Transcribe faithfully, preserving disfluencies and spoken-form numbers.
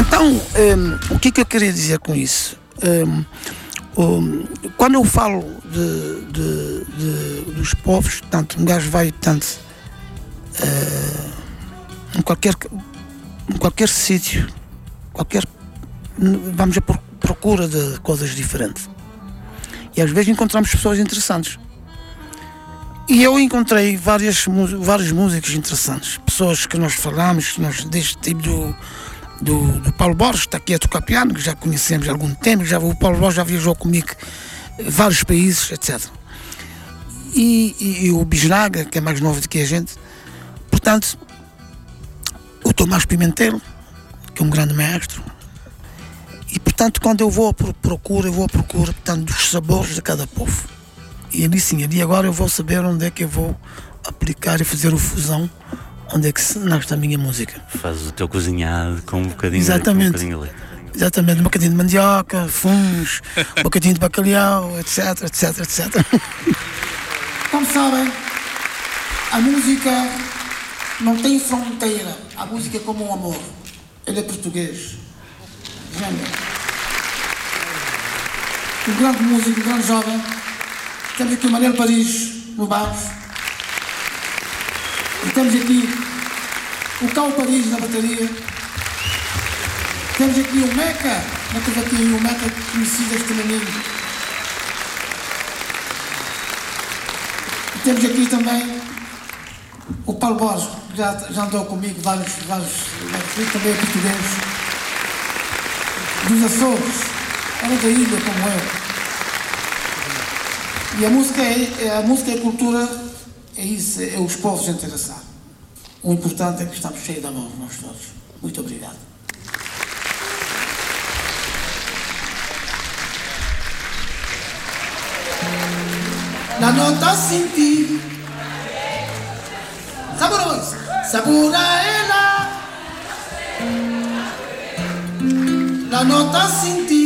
Então, um, o que é que eu queria dizer com isso? Um, um, quando eu falo de, de, de, dos povos, tanto um gajo vai tanto uh, em qualquer, em qualquer sítio, qualquer, vamos à procura de coisas diferentes. E às vezes encontramos pessoas interessantes. E eu encontrei várias, vários músicos interessantes, pessoas que nós falamos, que nós, deste tipo do, do, do Paulo Borges, que está aqui a tocar piano, que já conhecemos há algum tempo, já, o Paulo Borges já viajou comigo vários países, etcétera. E, e, e o Bisnaga, que é mais novo do que a gente. Portanto, o Tomás Pimentel, que é um grande maestro. E, portanto, quando eu vou à procura, eu vou à procura, portanto, dos sabores de cada povo. E ali sim, ali agora eu vou saber onde é que eu vou aplicar e fazer o fusão, onde é que se nasce a minha música. Fazes o teu cozinhado com um bocadinho, exatamente, de, com um bocadinho de leite. Exatamente, um bocadinho de mandioca, fungos, um bocadinho de bacalhau, etc, etc, etcétera. Como sabem, a música não tem fronteira. A música é como um amor. Ele é português. Gênio. Um grande músico, um grande jovem. Temos aqui o Manel Paris no baixo. E temos aqui o Cal Paris na bateria. Temos aqui o Meca na cavaquinha e o Meca conhecido este menino. E temos aqui também o Paulo Borges, que já, já andou comigo vários, vários, vários, também é português. Dos Açores, era da ilha como eu. E a música é, a música é a cultura, é isso, é os povos interessados. O importante é que estamos cheios de amor, nós todos. Muito obrigado. La nota senti, saborosa, saburaela. La nota senti.